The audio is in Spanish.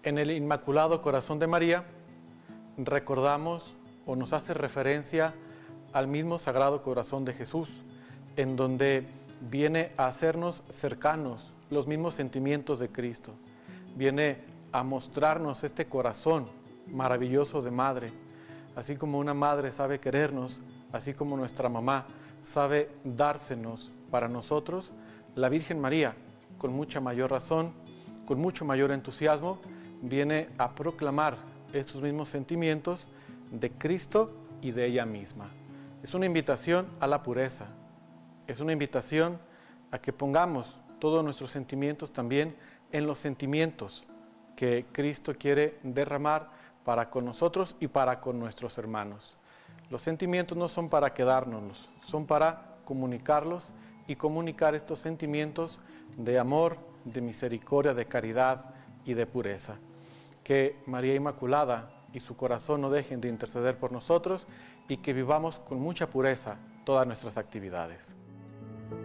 En el Inmaculado Corazón de María recordamos o nos hace referencia al mismo Sagrado Corazón de Jesús, en donde viene a hacernos cercanos los mismos sentimientos de Cristo. Viene a mostrarnos este corazón maravilloso de madre. Así como una madre sabe querernos, así como nuestra mamá sabe dársenos para nosotros, la Virgen María, con mucha mayor razón, con mucho mayor entusiasmo, viene a proclamar estos mismos sentimientos de Cristo y de ella misma. Es una invitación a la pureza, es una invitación a que pongamos todos nuestros sentimientos también en los sentimientos que Cristo quiere derramar para con nosotros y para con nuestros hermanos. Los sentimientos no son para quedárnoslos, son para comunicarlos y comunicar estos sentimientos de amor, de misericordia, de caridad y de pureza. Que María Inmaculada y su corazón no dejen de interceder por nosotros y que vivamos con mucha pureza todas nuestras actividades.